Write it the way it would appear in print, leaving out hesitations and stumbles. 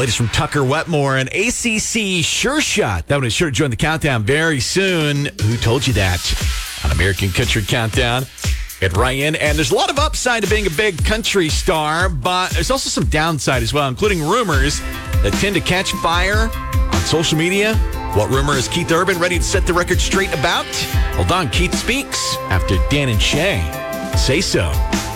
latest from Tucker Wetmore, an ACC sure shot. That one is sure to join the countdown very soon. Who told you that? On American Country Countdown. At Ryan, and there's a lot of upside to being a big country star, but there's also some downside as well, including rumors that tend to catch fire on social media. What rumor is Keith Urban ready to set the record straight about? Hold on, Keith speaks after Dan and Shay say so.